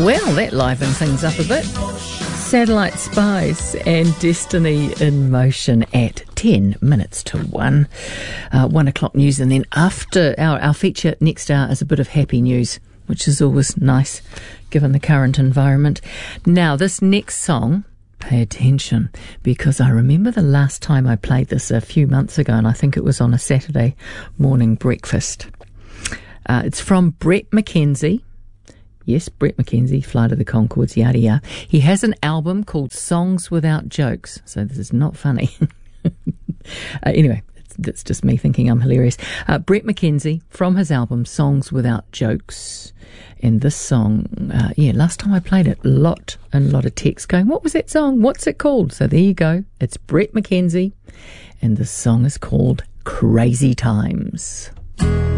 Well, that livens things up a bit. Satellite Spies and Destiny in Motion at 10 minutes to 1. 1 o'clock news, and then after our feature next hour is a bit of happy news, which is always nice given the current environment. Now, this next song, pay attention, because I remember the last time I played this a few months ago, and I think it was on a Saturday morning breakfast. It's from Bret McKenzie. Yes, Bret McKenzie, Flight of the Conchords, yada yada. He has an album called Songs Without Jokes, so this is not funny. Anyway, that's just me thinking I'm hilarious. Bret McKenzie, from his album Songs Without Jokes. And this song, last time I played it, a lot of text going, what was that song? What's it called? So there you go. It's Bret McKenzie, and the song is called Crazy Times.